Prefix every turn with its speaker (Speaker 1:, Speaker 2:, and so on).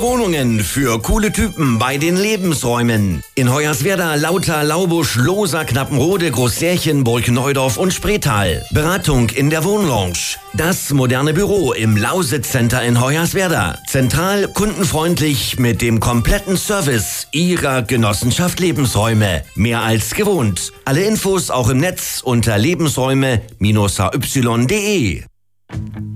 Speaker 1: Coole Wohnungen für coole Typen bei den Lebensräumen. In Hoyerswerda, Lauter, Laubusch, Lohsa, Knappenrode, Großsärchen, Burgneudorf und Spreetal. Beratung in der Wohnlounge. Das moderne Büro im Lausitz Center in Hoyerswerda. Zentral, kundenfreundlich mit dem kompletten Service Ihrer Genossenschaft Lebensräume. Mehr als gewohnt. Alle Infos auch im Netz unter lebensräume-hy.de.